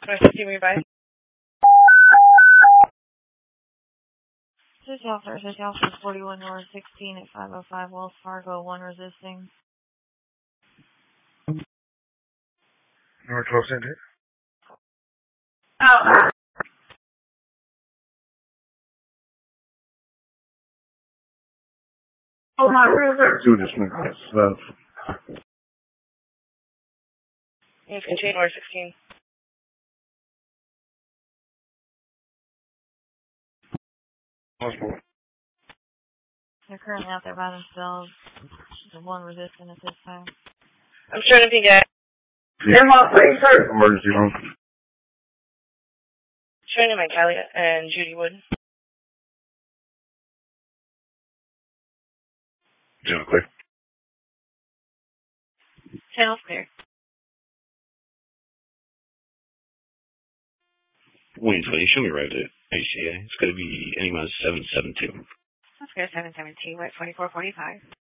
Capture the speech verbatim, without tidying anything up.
Can I see me by? This is Alpha, this is Alpha forty-one North sixteen at five oh five Wells Fargo, one resisting. North twelve Center. Oh. Oh, my brother. Do this, man. Yes. Infantry North sixteen. Hospital. They're currently out there by themselves. There's one resistant at this time. I'm trying to think at. Yeah. Emergency room. Training my Callie and Judy Wood. General clear. Channel's clear. Wayne twenty, show me right at A C A. It's going to be N E M A seven seven two. That's clear, seven seven two, White forty-four forty-five.